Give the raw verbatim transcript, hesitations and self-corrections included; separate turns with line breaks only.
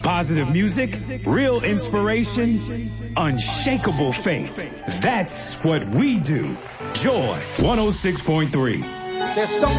Positive music, real inspiration, unshakable faith. That's what we do. Joy one oh six point three.
There's something